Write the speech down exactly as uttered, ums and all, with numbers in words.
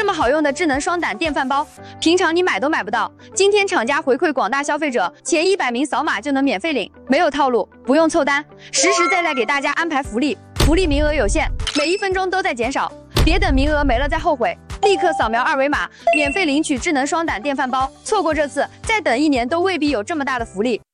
么好用的智能双胆电饭煲，平常你买都买不到。今天厂家回馈广大消费者，前一百名扫码就能免费领，没有套路，不用凑单，实实在在给大家安排福利。福利名额有限，每一分钟都在减少，别等名额没了再后悔。立刻扫描二维码，免费领取智能双胆电饭煲。错过这次，再等一年都未必有这么大的福利。